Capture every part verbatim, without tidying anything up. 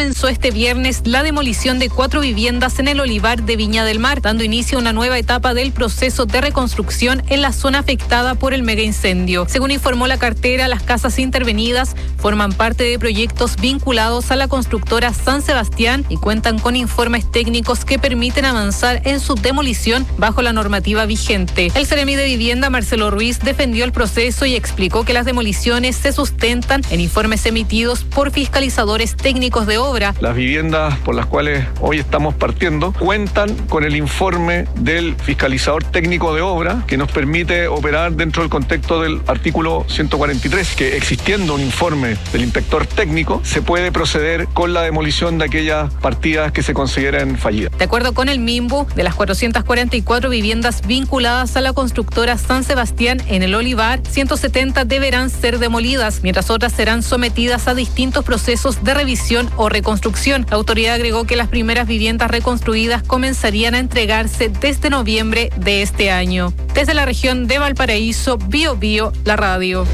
comenzó este viernes la demolición de cuatro viviendas en el Olivar de Viña del Mar, dando inicio a una nueva etapa del proceso de reconstrucción en la zona afectada por el mega incendio. Según informó la cartera, las casas intervenidas forman parte de proyectos vinculados a la constructora San Sebastián y cuentan con informes técnicos que permiten avanzar en su demolición bajo la normativa vigente. El Seremi de Vivienda, Marcelo Ruiz, defendió el proceso y explicó que las demoliciones se sustentan en informes emitidos por fiscalizadores técnicos de obra. Las viviendas por las cuales hoy estamos partiendo cuentan con el informe del fiscalizador técnico de obra que nos permite operar dentro del contexto del artículo ciento cuarenta y tres, que existiendo un informe del inspector técnico se puede proceder con la demolición de aquellas partidas que se consideren fallidas. De acuerdo con el MIMBU, de las cuatrocientas cuarenta y cuatro viviendas vinculadas a la constructora San Sebastián en el Olivar, ciento setenta deberán ser demolidas, mientras otras serán sometidas a distintos procesos de revisión o reconstrucción. La autoridad agregó que las primeras viviendas reconstruidas comenzarían a entregarse desde noviembre de este año. Desde la región de Valparaíso, Bio Bio, la radio.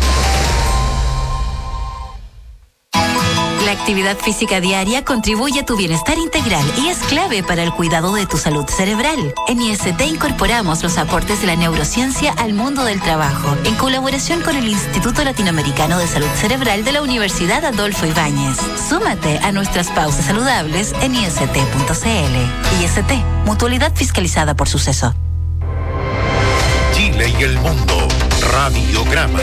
La actividad física diaria contribuye a tu bienestar integral y es clave para el cuidado de tu salud cerebral. En I S T incorporamos los aportes de la neurociencia al mundo del trabajo, en colaboración con el Instituto Latinoamericano de Salud Cerebral de la Universidad Adolfo Ibáñez. Súmate a nuestras pausas saludables en I S T punto C L. I S T, mutualidad fiscalizada por Suceso. Chile y el mundo, Radiograma.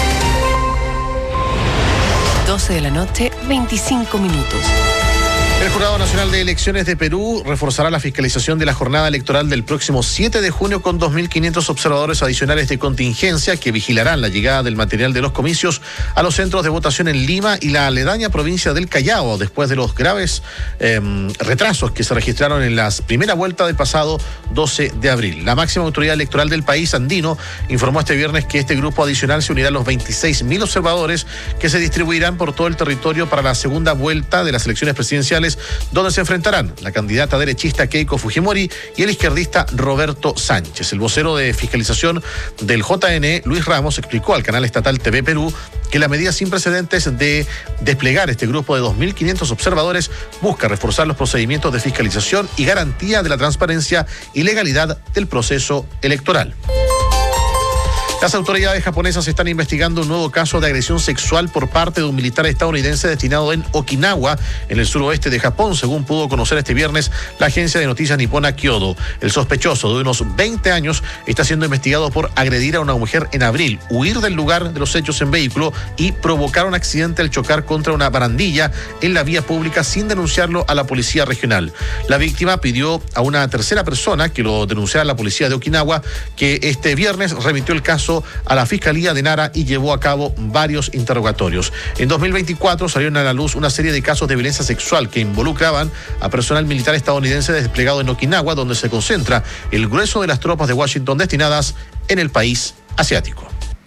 doce de la noche, veinticinco minutos. El Jurado Nacional de Elecciones de Perú reforzará la fiscalización de la jornada electoral del próximo siete de junio con dos mil quinientos observadores adicionales de contingencia que vigilarán la llegada del material de los comicios a los centros de votación en Lima y la aledaña provincia del Callao, después de los graves eh, retrasos que se registraron en la primera vuelta del pasado doce de abril. La máxima autoridad electoral del país andino informó este viernes que este grupo adicional se unirá a los veintiséis mil observadores que se distribuirán por todo el territorio para la segunda vuelta de las elecciones presidenciales, donde se enfrentarán la candidata derechista Keiko Fujimori y el izquierdista Roberto Sánchez. El vocero de fiscalización del J N E, Luis Ramos, explicó al canal estatal T V Perú que la medida sin precedentes de desplegar este grupo de dos mil quinientos observadores busca reforzar los procedimientos de fiscalización y garantía de la transparencia y legalidad del proceso electoral. Las autoridades japonesas están investigando un nuevo caso de agresión sexual por parte de un militar estadounidense destinado en Okinawa, en el suroeste de Japón, según pudo conocer este viernes la agencia de noticias nipona Kyodo. El sospechoso, de unos veinte años, está siendo investigado por agredir a una mujer en abril, huir del lugar de los hechos en vehículo y provocar un accidente al chocar contra una barandilla en la vía pública sin denunciarlo a la policía regional. La víctima pidió a una tercera persona que lo denunciara a la policía de Okinawa, que este viernes remitió el caso a la Fiscalía de Nara y llevó a cabo varios interrogatorios. En dos mil veinticuatro salieron a la luz una serie de casos de violencia sexual que involucraban a personal militar estadounidense desplegado en Okinawa, donde se concentra el grueso de las tropas de Washington destinadas en el país asiático.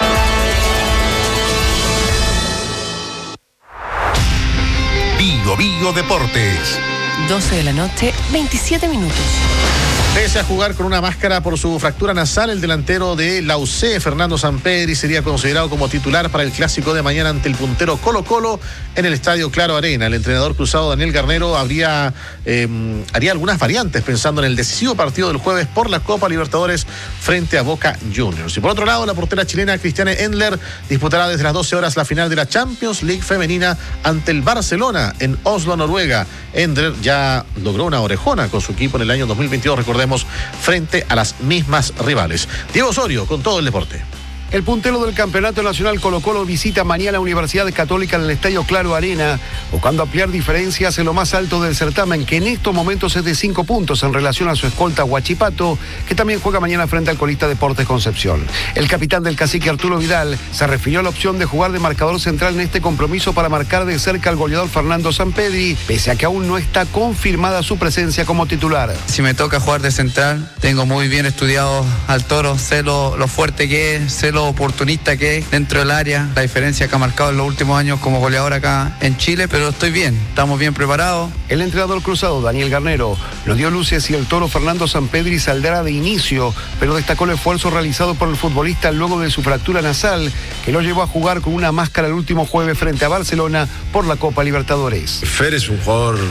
Bio Bio Deportes. doce de la noche, veintisiete minutos. Pese a jugar con una máscara por su fractura nasal, el delantero de la U C, Fernando Sampedri, sería considerado como titular para el clásico de mañana ante el puntero Colo-Colo en el Estadio Claro Arena. El entrenador cruzado Daniel Garnero habría, eh, haría algunas variantes pensando en el decisivo partido del jueves por la Copa Libertadores frente a Boca Juniors. Y por otro lado, la portera chilena Christiane Endler disputará desde las doce horas la final de la Champions League femenina ante el Barcelona en Oslo, Noruega. Endler ya logró una orejona con su equipo en el año dos mil veintidós, recordemos, frente a las mismas rivales. Diego Osorio con todo el deporte. El puntero del Campeonato Nacional Colo-Colo visita mañana la Universidad Católica en el Estadio Claro Arena, buscando ampliar diferencias en lo más alto del certamen, que en estos momentos es de cinco puntos en relación a su escolta Huachipato, que también juega mañana frente al colista Deportes Concepción. El capitán del Cacique, Arturo Vidal, se refirió a la opción de jugar de marcador central en este compromiso para marcar de cerca al goleador Fernando Sampedri, pese a que aún no está confirmada su presencia como titular. Si me toca jugar de central, tengo muy bien estudiado al Toro, sé lo, lo fuerte que es, sé lo oportunista que es dentro del área, la diferencia que ha marcado en los últimos años como goleador acá en Chile, pero estoy bien, estamos bien preparados. El entrenador cruzado, Daniel Garnero, nos dio luces y el Toro Fernando Sampedri saldrá de inicio, pero destacó el esfuerzo realizado por el futbolista luego de su fractura nasal, que lo llevó a jugar con una máscara el último jueves frente a Barcelona por la Copa Libertadores. Fer es un jugador